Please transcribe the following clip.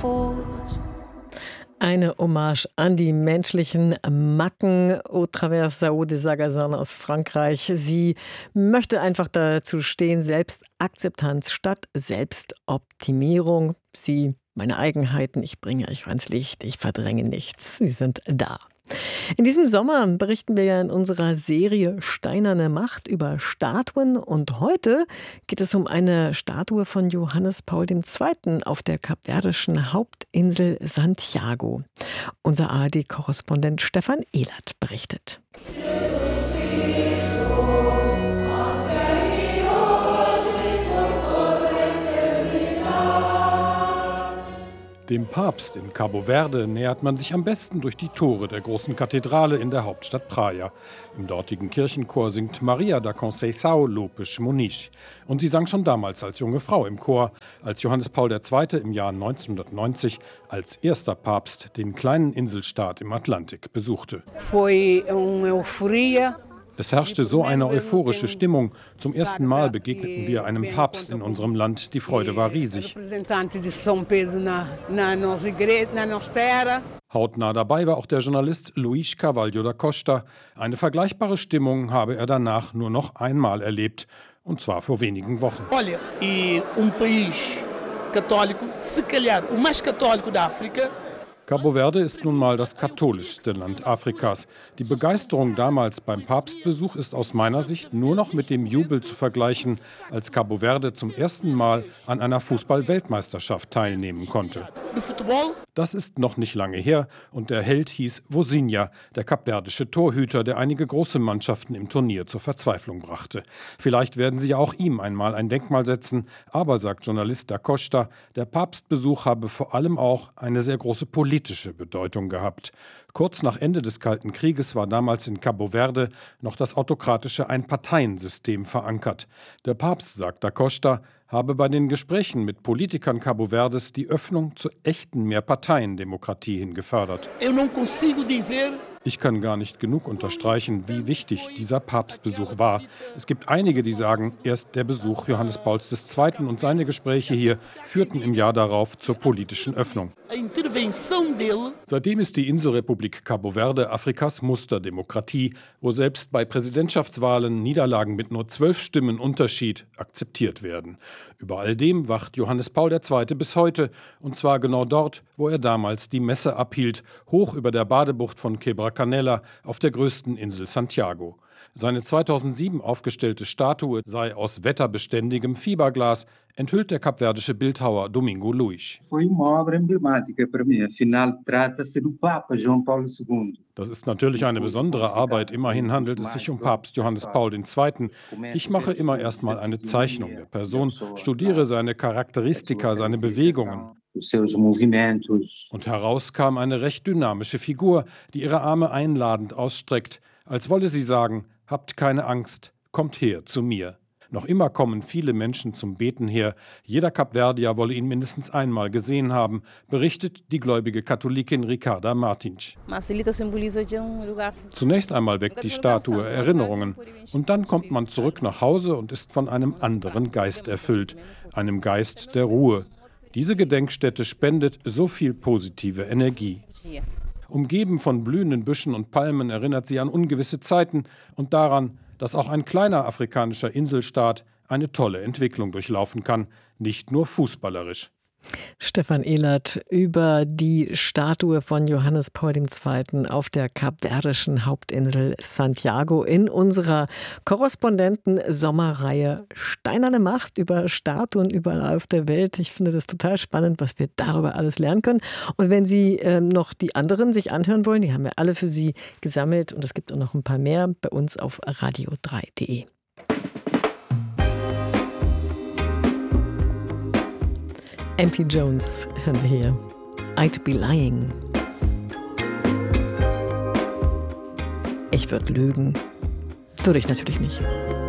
Eine Hommage an die menschlichen Macken au travers Sao de Sagazan aus Frankreich. Sie möchte einfach dazu stehen, Selbstakzeptanz statt Selbstoptimierung. Sie, meine Eigenheiten, ich bringe euch ans Licht, ich verdränge nichts. Sie sind da. In diesem Sommer berichten wir ja in unserer Serie Steinerne Macht über Statuen. Und heute geht es um eine Statue von Johannes Paul II. Auf der kapverdischen Hauptinsel Santiago. Unser ARD-Korrespondent Stefan Ehlert berichtet. Dem Papst in Cabo Verde nähert man sich am besten durch die Tore der großen Kathedrale in der Hauptstadt Praia. Im dortigen Kirchenchor singt Maria da Conceição Lopes Muniz. Und sie sang schon damals als junge Frau im Chor, als Johannes Paul II. Im Jahr 1990 als erster Papst den kleinen Inselstaat im Atlantik besuchte. Es herrschte so eine euphorische Stimmung. Zum ersten Mal begegneten wir einem Papst in unserem Land. Die Freude war riesig. Hautnah dabei war auch der Journalist Luís Carvalho da Costa. Eine vergleichbare Stimmung habe er danach nur noch einmal erlebt. Und zwar vor wenigen Wochen. Olha, país católico, se calhar o mais católico da África. Cabo Verde ist nun mal das katholischste Land Afrikas. Die Begeisterung damals beim Papstbesuch ist aus meiner Sicht nur noch mit dem Jubel zu vergleichen, als Cabo Verde zum ersten Mal an einer Fußball-Weltmeisterschaft teilnehmen konnte. Das ist noch nicht lange her und der Held hieß Vozinha, der kapverdische Torhüter, der einige große Mannschaften im Turnier zur Verzweiflung brachte. Vielleicht werden sie ja auch ihm einmal ein Denkmal setzen, aber, sagt Journalist da Costa, der Papstbesuch habe vor allem auch eine sehr große politische Bedeutung gehabt. Kurz nach Ende des Kalten Krieges war damals in Cabo Verde noch das autokratische Einparteiensystem verankert. Der Papst, sagt da Costa, habe bei den Gesprächen mit Politikern Cabo Verdes die Öffnung zur echten Mehrparteiendemokratie hin gefördert. Ich kann gar nicht genug unterstreichen, wie wichtig dieser Papstbesuch war. Es gibt einige, die sagen, erst der Besuch Johannes Pauls II. Und seine Gespräche hier führten im Jahr darauf zur politischen Öffnung. Seitdem ist die Inselrepublik Cabo Verde Afrikas Musterdemokratie, wo selbst bei Präsidentschaftswahlen Niederlagen mit nur 12 Stimmen Unterschied akzeptiert werden. Über all dem wacht Johannes Paul II. Bis heute, und zwar genau dort, wo er damals die Messe abhielt, hoch über der Badebucht von Quebra Canela auf der größten Insel Santiago. Seine 2007 aufgestellte Statue sei aus wetterbeständigem Fiberglas, enthüllt der kapverdische Bildhauer Domingo Luís. Das ist natürlich eine besondere Arbeit. Immerhin handelt es sich um Papst Johannes Paul II. Ich mache immer erstmal eine Zeichnung der Person, studiere seine Charakteristika, seine Bewegungen. Und heraus kam eine recht dynamische Figur, die ihre Arme einladend ausstreckt, als wolle sie sagen: Habt keine Angst, kommt her zu mir. Noch immer kommen viele Menschen zum Beten her. Jeder Kapverdier wolle ihn mindestens einmal gesehen haben, berichtet die gläubige Katholikin Ricarda Martins. Zunächst einmal weckt die Statue Erinnerungen und dann kommt man zurück nach Hause und ist von einem anderen Geist erfüllt, einem Geist der Ruhe. Diese Gedenkstätte spendet so viel positive Energie. Umgeben von blühenden Büschen und Palmen erinnert sie an ungewisse Zeiten und daran, dass auch ein kleiner afrikanischer Inselstaat eine tolle Entwicklung durchlaufen kann, nicht nur fußballerisch. Stefan Ehlert über die Statue von Johannes Paul II. Auf der kapverdischen Hauptinsel Santiago in unserer Korrespondenten-Sommerreihe Steinerne Macht über Statuen überall auf der Welt. Ich finde das total spannend, was wir darüber alles lernen können. Und wenn Sie noch die anderen sich anhören wollen, die haben wir alle für Sie gesammelt und es gibt auch noch ein paar mehr bei uns auf radio3.de. M.T. Jones hören wir hier. I'd be lying. Ich würde lügen. Würde ich natürlich nicht.